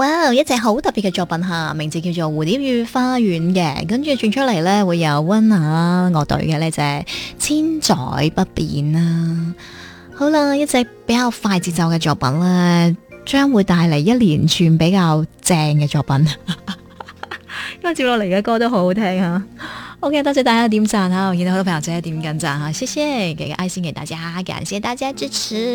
哇，一隻好特別嘅作品吓，名字叫做《蝴蝶與花園》嘅，跟住轉出嚟呢，會有溫拿樂隊嘅呢隻《千載不變》啦。好啦，一隻比較快節奏嘅作品呢，將會帶嚟一連串比較正嘅作品。因為接落嚟嘅歌都好好聽啊。OK， 多謝大家點讚吓，我見到好多朋友仔點緊讚吓，謝謝，給個愛心給大家，感謝大家支持。